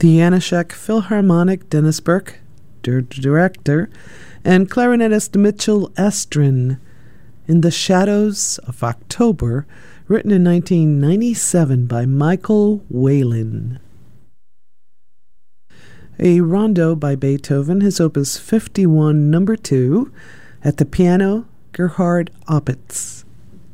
The Janacek Philharmonic, Dennis Burke, director, and clarinetist Mitchell Estrin, In the Shadows of October, written in 1997 by Michael Whalen. A rondo by Beethoven, his opus 51, number 2, at the piano, Gerhard Opitz.